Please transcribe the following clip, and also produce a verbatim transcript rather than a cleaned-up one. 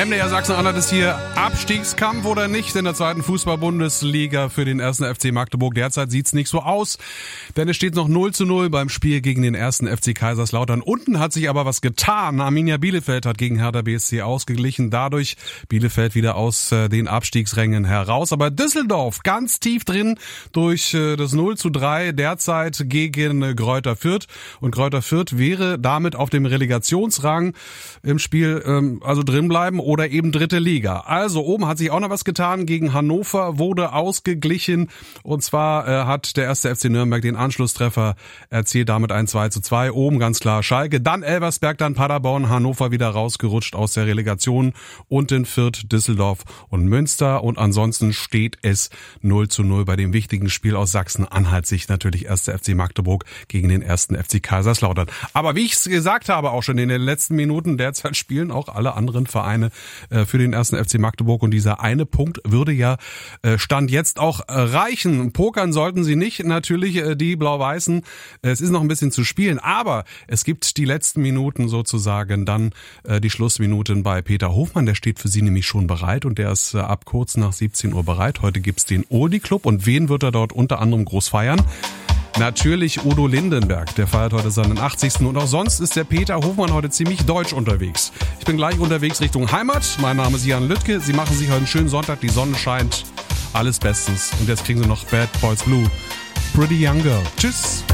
M D R Sachsen-Anhalt ist hier Abstiegskampf oder nicht in der zweiten Fußball-Bundesliga für den ersten F C Magdeburg. Derzeit sieht's nicht so aus, denn es steht noch null zu null beim Spiel gegen den ersten F C Kaiserslautern. Unten hat sich aber was getan. Arminia Bielefeld hat gegen Hertha B S C ausgeglichen. Dadurch Bielefeld wieder aus äh, den Abstiegsrängen heraus. Aber Düsseldorf ganz tief drin durch äh, das null zu drei derzeit gegen äh, Greuther Fürth. Und Greuther Fürth wäre damit auf dem Relegationsrang im Spiel ähm, also drin bleiben oder eben dritte Liga. Also oben hat sich auch noch was getan. Gegen Hannover wurde ausgeglichen. Und zwar äh, hat der erste F C Nürnberg den Anschlusstreffer erzielt, damit ein zwei zu zwei. Oben ganz klar Schalke, dann Elversberg, dann Paderborn, Hannover wieder rausgerutscht aus der Relegation. Und in Fürth, Düsseldorf und Münster. Und ansonsten steht es null zu null bei dem wichtigen Spiel aus Sachsen-Anhalt. Sich natürlich erster F C Magdeburg gegen den ersten F C Kaiserslautern. Aber wie ich es gesagt habe, auch schon in den letzten Minuten, derzeit spielen auch alle anderen Vereine für den ersten F C Magdeburg und dieser eine Punkt würde ja Stand jetzt auch reichen. Pokern sollten sie nicht, natürlich die Blau-Weißen. Es ist noch ein bisschen zu spielen, aber es gibt die letzten Minuten sozusagen, dann die Schlussminuten bei Peter Hofmann, der steht für sie nämlich schon bereit und der ist ab kurz nach siebzehn Uhr bereit. Heute gibt's den Oldie Club und wen wird er dort unter anderem groß feiern? Natürlich Udo Lindenberg, der feiert heute seinen achtzigsten Und auch sonst ist der Peter Hofmann heute ziemlich deutsch unterwegs. Ich bin gleich unterwegs Richtung Heimat. Mein Name ist Jan Lüttke. Sie machen sich heute einen schönen Sonntag. Die Sonne scheint. Alles bestens. Und jetzt kriegen Sie noch Bad Boys Blue. Pretty Young Girl. Tschüss.